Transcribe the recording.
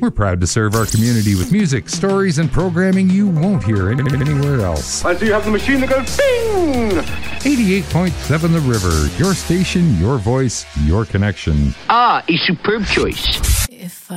We're proud to serve our community with music, stories, and programming you won't hear anywhere else. I see you have the machine that goes bing! 88.7 The River, your station, your voice, your connection. Ah, a superb choice. If